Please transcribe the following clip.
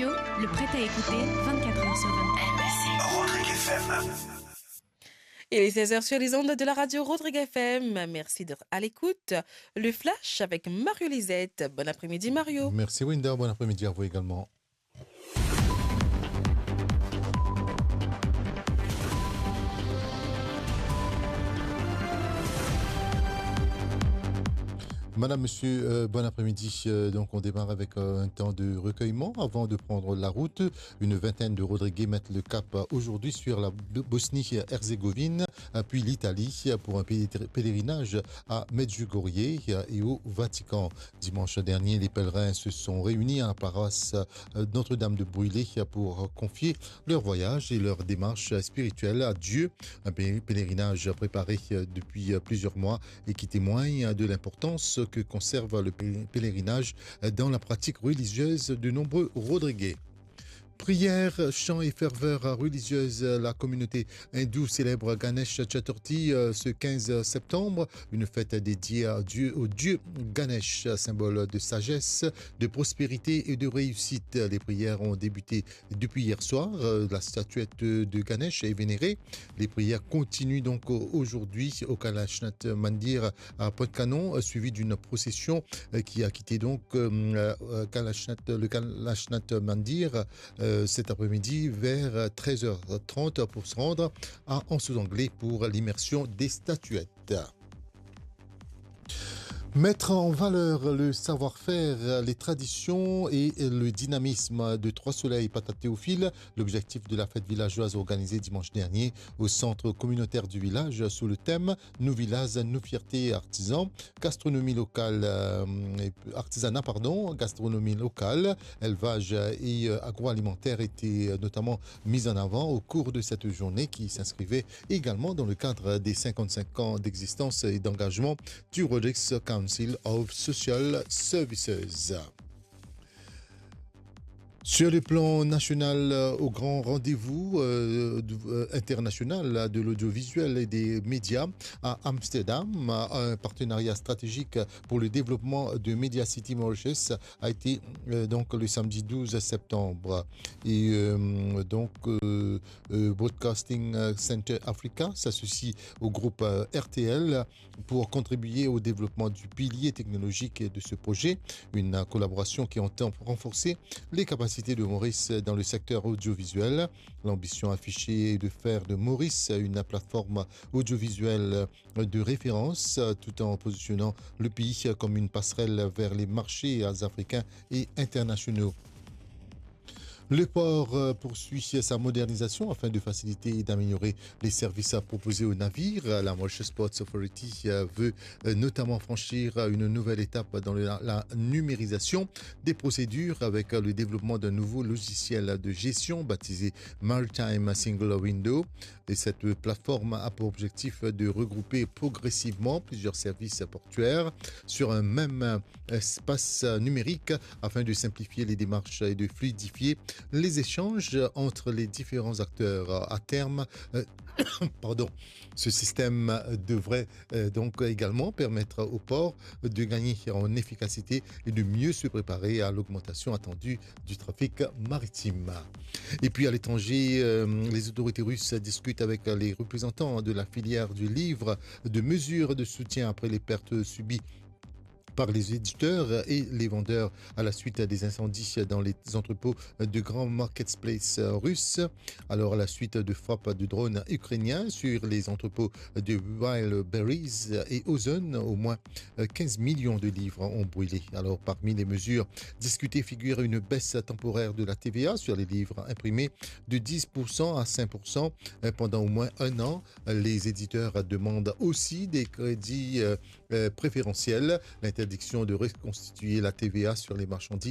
radio, le prêt à écouter 24 heures sur 24. Rodrigue FM. Il est 16h sur les ondes de la radio Rodrigue FM. Merci d'être à l'écoute. Le Flash avec Mario Lisette. Bon après-midi Mario. Merci Winder, bon après-midi à vous également. Madame, monsieur, bon après-midi. Donc, on démarre avec un temps de recueillement avant de prendre la route. Une vingtaine de Rodrigués mettent le cap aujourd'hui sur la Bosnie-Herzégovine, puis l'Italie pour un pèlerinage à Medjugorje et au Vatican. Dimanche dernier, les pèlerins se sont réunis à la paroisse Notre-Dame de Brûlé pour confier leur voyage et leur démarche spirituelle à Dieu. Un pèlerinage préparé depuis plusieurs mois et qui témoigne de l'importance que conserve le pèlerinage dans la pratique religieuse de nombreux Rodrigués. Prières, chants et ferveurs religieuses, la communauté hindoue célèbre Ganesh Chaturthi ce 15 septembre, une fête dédiée au dieu Ganesh, symbole de sagesse, de prospérité et de réussite. Les prières ont débuté depuis hier soir. La statuette de Ganesh est vénérée. Les prières continuent donc aujourd'hui au Kalashnath Mandir à Pointe-Canon, suivi d'une procession qui a quitté donc le Kalashnath Mandir cet après-midi vers 13h30 pour se rendre à Anse-aux-Anglais pour l'immersion des statuettes. Mettre en valeur le savoir-faire, les traditions et le dynamisme de Trois-Soleils Patate Théophile, l'objectif de la fête villageoise organisée dimanche dernier au centre communautaire du village sous le thème « Nos villages, nos fiertés artisans », gastronomie locale, gastronomie locale, élevage et agroalimentaire étaient notamment mis en avant au cours de cette journée qui s'inscrivait également dans le cadre des 55 ans d'existence et d'engagement du Rodrigues Council of Social Services. Sur le plan national, au grand rendez-vous international de l'audiovisuel et des médias à Amsterdam, un partenariat stratégique pour le développement de Media City Mauritius a été donc le samedi 12 septembre. Et Broadcasting Center Africa s'associe au groupe RTL pour contribuer au développement du pilier technologique de ce projet, une collaboration qui entend renforcer les capacités de Maurice dans le secteur audiovisuel. L'ambition affichée est de faire de Maurice une plateforme audiovisuelle de référence tout en positionnant le pays comme une passerelle vers les marchés africains et internationaux. Le port poursuit sa modernisation afin de faciliter et d'améliorer les services proposés aux navires. La Mauritius Ports Authority veut notamment franchir une nouvelle étape dans la numérisation des procédures avec le développement d'un nouveau logiciel de gestion baptisé Maritime Single Window. Et cette plateforme a pour objectif de regrouper progressivement plusieurs services portuaires sur un même espace numérique afin de simplifier les démarches et de fluidifier les échanges entre les différents acteurs. À terme, ce système devrait donc également permettre au port de gagner en efficacité et de mieux se préparer à l'augmentation attendue du trafic maritime. Et puis à l'étranger, les autorités russes discutent avec les représentants de la filière du livre de mesures de soutien après les pertes subies par les éditeurs et les vendeurs à la suite des incendies dans les entrepôts de grands marketplaces russes. Alors à la suite de frappes de drones ukrainiens sur les entrepôts de Wildberries et Ozone, au moins 15 millions de livres ont brûlé. Alors parmi les mesures discutées figure une baisse temporaire de la TVA sur les livres imprimés de 10% à 5% pendant au moins un an. Les éditeurs demandent aussi des crédits préférentiels, l'interdiction de reconstituer la TVA sur les marchandises